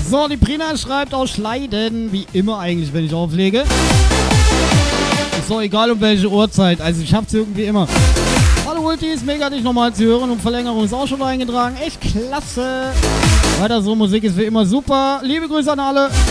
So, die Prina schreibt aus Schleiden, wie immer eigentlich, wenn ich auflege. Ist doch egal um welche Uhrzeit, also ich hab's irgendwie immer. Hallo Ultis, mega dich nochmal zu hören und Verlängerung ist auch schon eingetragen. Echt klasse. Weiter so, Musik ist wie immer super. Liebe Grüße an alle.